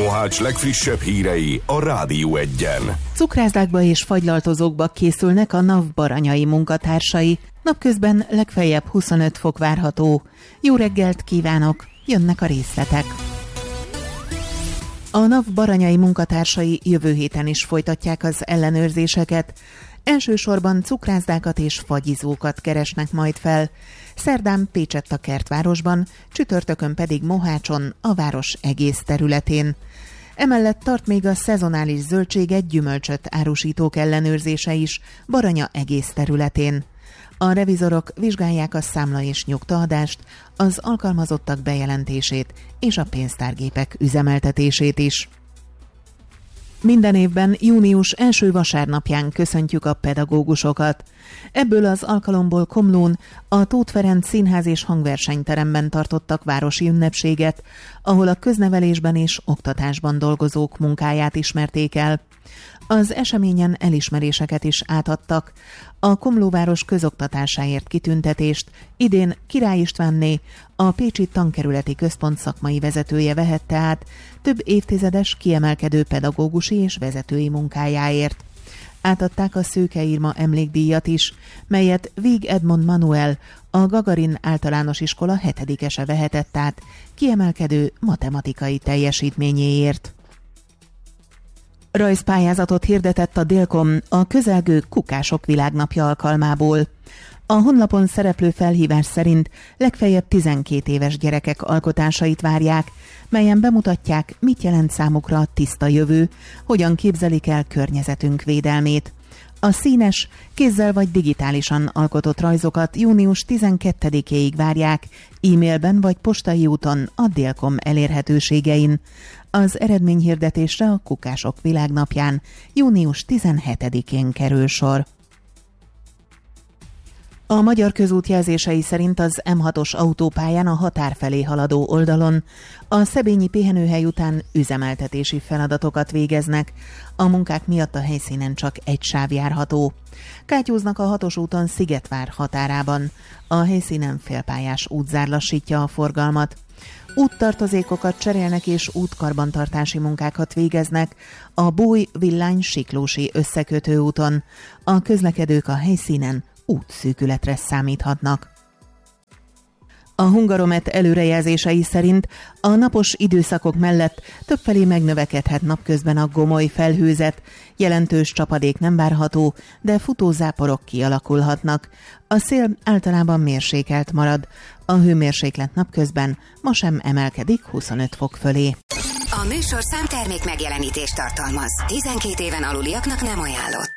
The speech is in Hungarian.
Mohács legfrissebb hírei a Rádió Egyen. Cukrászdákba és fagylaltozókba készülnek a NAV baranyai munkatársai. Napközben legfeljebb 25 fok várható. Jó reggelt kívánok! Jönnek a részletek. A NAV baranyai munkatársai jövő héten is folytatják az ellenőrzéseket. Elsősorban cukrászdákat és fagyizókat keresnek majd fel. Szerdán Pécsett-a-Kertvárosban, csütörtökön pedig Mohácson, a város egész területén. Emellett tart még a szezonális zöldséget, gyümölcsöt árusítók ellenőrzése is Baranya egész területén. A revizorok vizsgálják a számla és nyugtaadást, az alkalmazottak bejelentését és a pénztárgépek üzemeltetését is. Minden évben június első vasárnapján köszöntjük a pedagógusokat. Ebből az alkalomból Komlón a Tóth Ferenc Színház és Hangversenyteremben tartottak városi ünnepséget, ahol a köznevelésben és oktatásban dolgozók munkáját ismerték el. Az eseményen elismeréseket is átadtak. A Komlóváros közoktatásáért kitüntetést idén Király Istvánné, a Pécsi Tankerületi Központ szakmai vezetője vehette át több évtizedes kiemelkedő pedagógusi és vezetői munkájáért. Átadták a Szőke Irma emlékdíjat is, melyet Víg Edmond Manuel, a Gagarin általános iskola 7-ese vehetett át kiemelkedő matematikai teljesítményéért. Rajzpályázatot hirdetett a Délkom a közelgő Kukások Világnapja alkalmából. A honlapon szereplő felhívás szerint legfeljebb 12 éves gyerekek alkotásait várják, melyen bemutatják, mit jelent számukra a tiszta jövő, hogyan képzelik el környezetünk védelmét. A színes, kézzel vagy digitálisan alkotott rajzokat június 12-éig várják, e-mailben vagy postai úton a Délkom elérhetőségein. Az eredményhirdetésre a Kukások Világnapján június 17-én kerül sor. A Magyar Közút jelzései szerint az M6-os autópályán a határ felé haladó oldalon a szebényi pihenőhely után üzemeltetési feladatokat végeznek. A munkák miatt a helyszínen csak egy sáv járható. Kátyúznak a 6-os úton Szigetvár határában. A helyszínen félpályás útzár lassítja a forgalmat. Úttartozékokat cserélnek és útkarbantartási munkákat végeznek a Bój-Villány-Siklósi összekötő úton. A közlekedők a helyszínen útszűkületre számíthatnak. A Hungaromet előrejelzései szerint a napos időszakok mellett többfelé megnövekedhet napközben a gomoly felhőzet, jelentős csapadék nem várható, de futózáporok kialakulhatnak. A szél általában mérsékelt marad. A hőmérséklet napközben ma sem emelkedik 25 fok fölé. A műsorszám termék megjelenítést tartalmaz. 12 éven aluliaknak nem ajánlott.